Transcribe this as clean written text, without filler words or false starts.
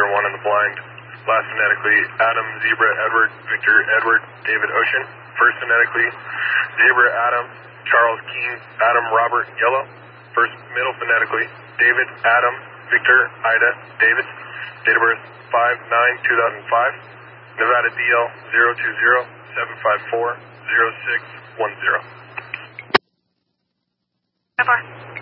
1 in the blind. Last phonetically, Adam, Zebra, Edward, Victor, Edward, David, Ocean. First phonetically, Zebra, Adam, Charles, King, Adam, Robert, Yellow. First middle phonetically, David, Adam, Victor, Ida, David. Date of birth 5/9/2005. Nevada DL 020-754-0610. Over.